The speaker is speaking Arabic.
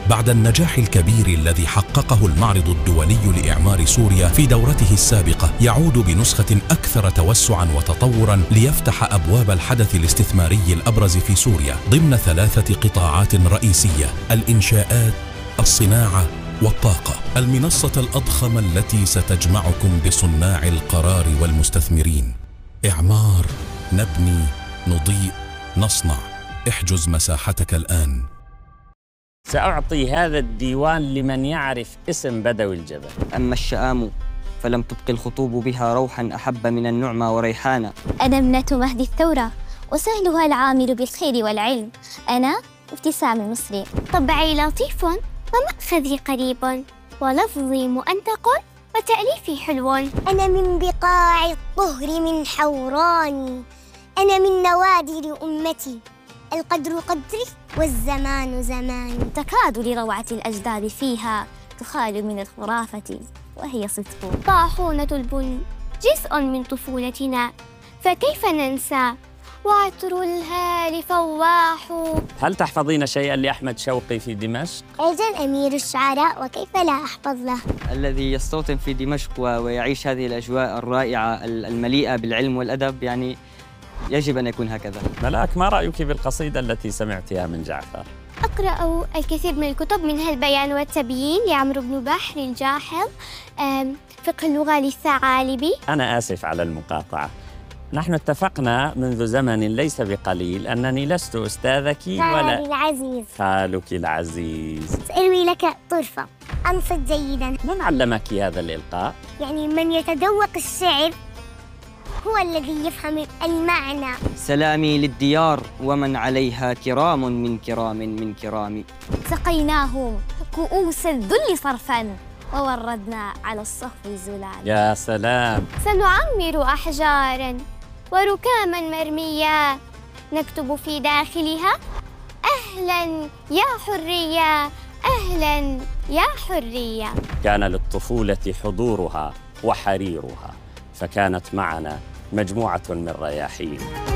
بعد النجاح الكبير الذي حققه المعرض الدولي لإعمار سوريا في دورته السابقة، يعود بنسخة أكثر توسعاً وتطوراً ليفتح أبواب الحدث الاستثماري الأبرز في سوريا ضمن 3 قطاعات رئيسية: الإنشاءات، الصناعة والطاقة. المنصة الأضخم التي ستجمعكم بصناع القرار والمستثمرين. إعمار، نبني، نضيء، نصنع. احجز مساحتك الآن. سأعطي هذا الديوان لمن يعرف اسم بدوي الجبل. أما الشآم فلم تبق الخطوب بها روحا أحب من النعمى وريحانا. أنا ابنة مهدي الثورة وسهلها العامل بالخير والعلم. أنا ابتسام المصري، طبعي لطيف ومأخذي قريب ولفظي مؤنتق وتأليفي حلو. أنا من بقاع الطهر من حوراني، أنا من نوادر أمتي، القدر قدري والزمان زماني. تكاد لروعة الأجداد فيها تخال من الخرافة وهي صدق. طاحونة البن جزء من طفولتنا فكيف ننسى، وعطر الهال فواح. هل تحفظين شيئاً لأحمد شوقي في دمشق؟ أجل أمير الشعراء وكيف لا أحفظ له. الذي يستوطن في دمشق ويعيش هذه الأجواء الرائعة المليئة بالعلم والأدب، يعني يجب أن يكون هكذا. ملاك، ما رأيك بالقصيدة التي سمعتها من جعفر؟ أقرأ الكثير من الكتب، منها البيان والتبيين لعمرو بن بحر الجاحظ، فقه اللغة للثعالبي. أنا آسف على المقاطعة، نحن اتفقنا منذ زمن ليس بقليل أنني لست أستاذك ولا العزيز خالك العزيز. سأروي لك طرفة. أنصت جيداً. من علمك هذا الإلقاء؟ يعني من يتذوق الشعر هو الذي يفهم المعنى. سلامي للديار ومن عليها كرام من كرامي. سقيناهم كؤوس الذل صرفاً ووردنا على الصف الزلال. يا سلام. سنعمر أحجاراً وركاما مرمية نكتب في داخلها: أهلاً يا حرية، أهلاً يا حرية. كان للطفولة حضورها وحريرها، فكانت معنا مجموعة من رياحين.